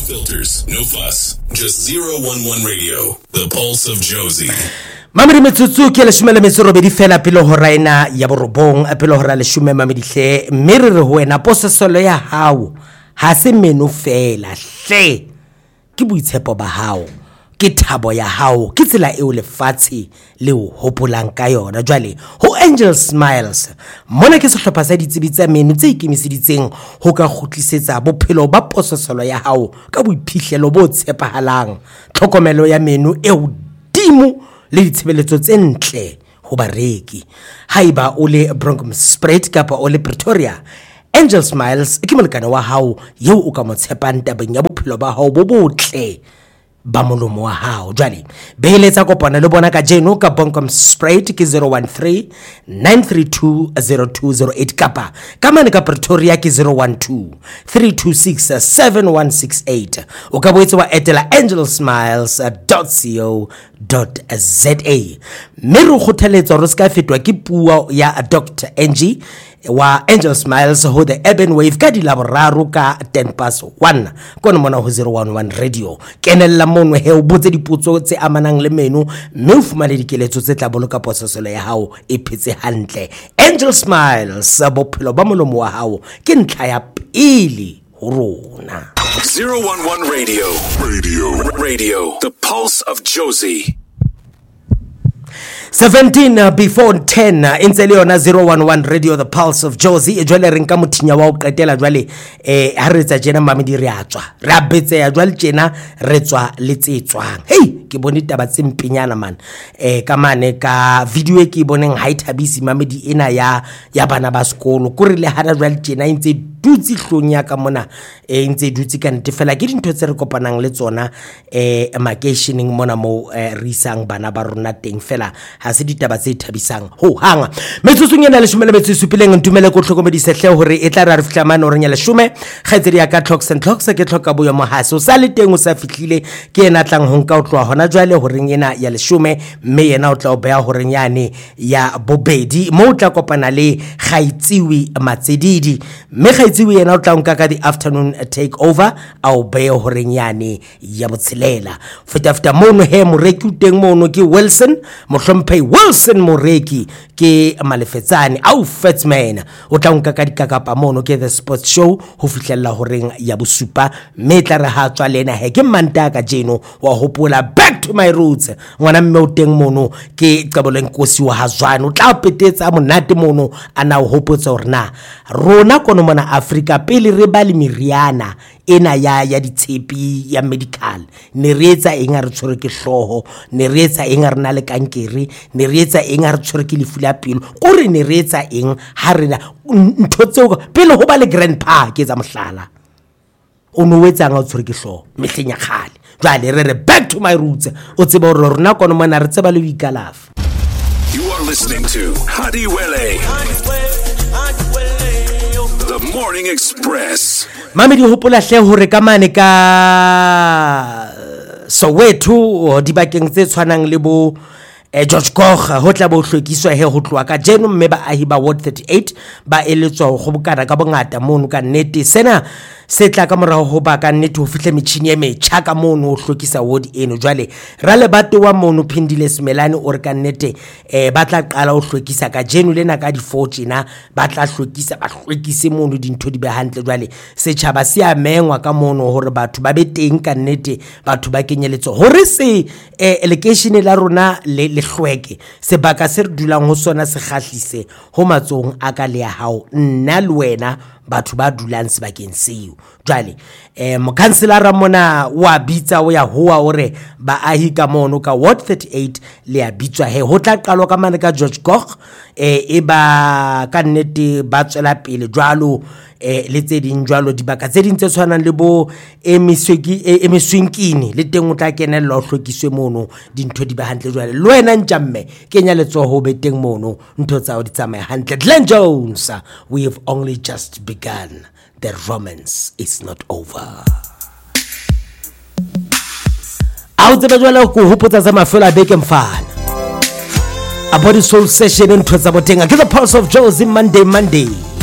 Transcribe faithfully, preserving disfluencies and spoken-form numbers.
filters, no fuss. Just zero one one Radio, the pulse of Josie. Mamedi metsotso ke le shumela metsorobedi fela pele ho raina ya borobong pele ho ra le shume mamedi hle mme re re ho wena posesolo ya hao ha se menu fela hle ke boitshepo ba hao ke thabo ya hao ke tsela e o lefatshe le o hopolang ka yona jwale ho Angel Smiles mona ke sehlopha sa ditsebi tsa menu tse ikemiseditseng ho ka khutlisetsa bophelo ba posesolo ya hao ka boiphihlelo bo tshepahalang tlhokomelo ya menu e hodimo le ditshebeletso tse ntle ho bareki haiba o le Bronkhortspruit kapa o le Pretoria Angel Smiles ke molekane wa hao yeo o ka mo tshepang tabeng ya bophelo ba hao bo botle ba molomo wa hao jwale beeletsa kopana le bona ka jeno ka Bronkhortspruit ke zero one three nine three two zero two zero eight kapa kamane ka Pretoria ke zero one two three two six seven one six eight o ka boetse wa etela angel smiles dot co dot za mme re kgothaletsa re ska fetwa ke puo ya Doctor Angie wa Angel Smiles ho the Urban Wave ka di laboraro ka ten past one kona mona ho zero one one Radio kenella monwe he o botse dipotso tse amanang le menu mme o fumane dikeletso tse tla boloka poseselo ya hao e phetse hantle Angel Smiles bophelo ba molomo wa hao ke ntlha ya pele ho rona zero one one Radio Radio Radio the pulse of Josie seventeen uh, before ten uh, intse le yona zero one one Radio the pulse of Josie e jwale re nka mothinya wa o qetela jwale eh ha re tsa jena mamedi re atswa re abetse ya jwale tjena re tswa le tsetswang hey ke bone taba tse mpinyana man eh ka mane ka video e ke boneng ha ithabisi mamedi ena ya ya bana ba sekolo kore le hana jwale tjena intse dutsi hlonya ka mona e ntse dutsi ka ntefela ke dintho tse re kopanang le tsona eh marketing mona mo re isang bana ba rona teng fela ha se ditaba tse thabisang ho hanga metsotso nyana le shumele metsetso pileng ntumele go tlhokomedisa hle hore e tla ra re fihla mane oreng ya le shume kgaitsedi ya ka Clocks and Clocks ke tlhoka boyo mohase o sa le teng o sa fihlile ke ena tlang ho nka o tloa hona jwale horeng ena ya le shume mme yena o tla o beya horeng yane ya bobedi mo o tla kopana le Kgaitsiwi Matsedidi mme Kgaitsiwi yena o tla nka ka the afternoon take over au beya horeng yane ya botshelela feta feta mono he moreki uteng mono ke Wilson mohlomphe Wilson Moreki ke Malefetsane au Fatsman o tla nka ka dikakapa mono ke the sports show ho fihlella horeng ya bosupa mme tla re ha tswa lena he ke manta ka jeno wa hopola back to my roots ngwana mme o teng mono ke qaboleng kosi wa Hazwana o tla petetsa monate mono ana o hopotsa hore na rona kono mona Africa pele re ba le meriana ena ya ya ditshepi ya medical ne re etsa eng re tshwere ke hloho ne re etsa eng re na le kankere ne re etsa eng re tshwere ke lefu la pelo gore ne re etsa eng ha re na ntho tseo pele ho ba le grandpa ke tsa mohlala o no wetsa nga o tshwere ke hloho mehleng ya khale jwale re re back to my roots o tseba hore rona kono mona re tseba le ho ikalafa. You are listening to Hadiwele The Morning Express. Mamedi hopola hle hore ka mane ka Soweto dibakeng tse tshwanang le bo eh, George Gogh ho tla bo hlwekiswa he ho tloa ka jeno mme ba ahi ba Ward thirty-eight ba eletswa ho bokana ka bongata mono ka nnete sena se tla ka morao ho ba ka nnete ho fihla metjhini e metjha ka mono ho hlwekisa ward eno jwale ra le bato wa mono Phindile Simelane o re ka nnete eh ba tla qala ho hlwekisa ka jeno lena ka di four tjena ba tla hlwekisa ba hlwekise mono dintho di be hantle jwale setjhaba se a mengwa ka mono hore batho ba be teng ka nnete batho ba kenyeletso hore se eh, allocation la rona le le hlweke sebaka se re dulang ho sona se kgahlise ho matsong a ka le ya hao nna le wena batho ba dulang sebakeng seo jwale eh mokhanselara mona wa bitsa o ya hoa hore ba ahi ka mono ka Ward thirty-eight le ya bitswa he ho tla qalwa ka mane ka George Gogh eh e ba ka nnete ba tswela pele jwalo eh le tse ding jwalo dibaka tse ding tse tshwanang le bo emisweki emiswinkini le teng o tla kenella ho hlokiswe mono dintho di ba hantle jwale le wena ntjamme kenya letso ho be teng mono ntho tsa o di tsamaya hantle. Glenn Jones, we have only just begun, the romance is not over. Out the jwale go hopotsa tsa mafelo a beke mfana a body soul session ntho tsa botenga ke the pulse of Josie Monday Monday.